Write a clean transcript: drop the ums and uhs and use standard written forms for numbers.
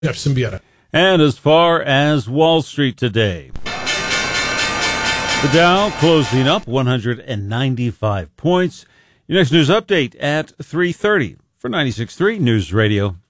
Jefferson Vieira. And as far as Wall Street today, the Dow closing up 195 points. Your next news update at 3:30 for 96.3 News Radio